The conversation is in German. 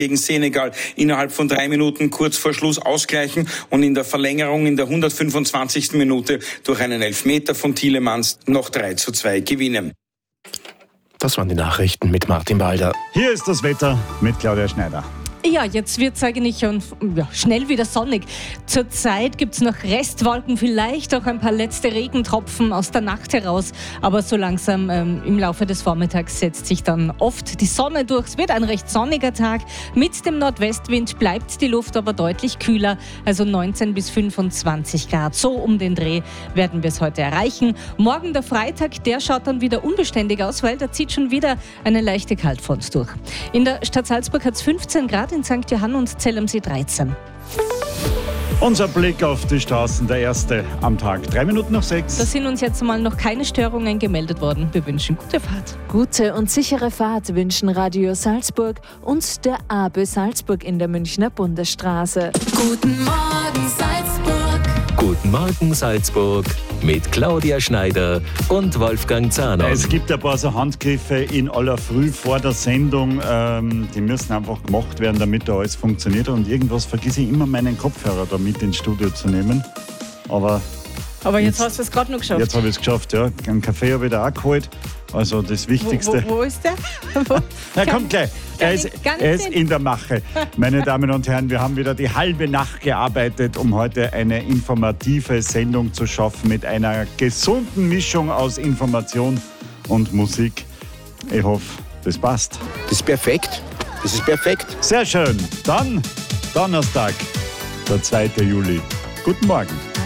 gegen Senegal innerhalb von 3 Minuten kurz vor Schluss ausgleichen und in der Verlängerung in der 125. Minute durch einen Elfmeter von Tielemans noch 3:2 gewinnen. Das waren die Nachrichten mit Martin Balder. Hier ist das Wetter mit Claudia Schneider. Ja, jetzt wird es eigentlich schon schnell wieder sonnig. Zurzeit gibt es noch Restwolken, vielleicht auch ein paar letzte Regentropfen aus der Nacht heraus. Aber so langsam im Laufe des Vormittags setzt sich dann oft die Sonne durch. Es wird ein recht sonniger Tag. Mit dem Nordwestwind bleibt die Luft aber deutlich kühler, also 19 bis 25 Grad. So um den Dreh werden wir es heute erreichen. Morgen der Freitag, der schaut dann wieder unbeständig aus, weil da zieht schon wieder eine leichte Kaltfront durch. In der Stadt Salzburg hat es 15 Grad, in St. Johann und Zell am See 13. Unser Blick auf die Straßen, der erste am Tag. 6:03. Da sind uns jetzt mal noch keine Störungen gemeldet worden. Wir wünschen gute Fahrt. Gute und sichere Fahrt wünschen Radio Salzburg und der AB Salzburg in der Münchner Bundesstraße. Guten Morgen Salzburg. Guten Morgen Salzburg mit Claudia Schneider und Wolfgang Zahner. Es gibt ein paar so Handgriffe in aller Früh vor der Sendung, die müssen einfach gemacht werden, damit da alles funktioniert. Und irgendwas vergesse ich immer, meinen Kopfhörer da mit ins Studio zu nehmen. Aber jetzt hast du es gerade noch geschafft. Jetzt habe ich es geschafft, ja. Einen Kaffee habe ich da auch geholt. Also das Wichtigste. Wo ist der? Na, kommt gleich. Er ist in der Mache. Meine Damen und Herren, wir haben wieder die halbe Nacht gearbeitet, um heute eine informative Sendung zu schaffen mit einer gesunden Mischung aus Information und Musik. Ich hoffe, das passt. Das ist perfekt. Das ist perfekt. Sehr schön. Dann Donnerstag, der 2. Juli. Guten Morgen.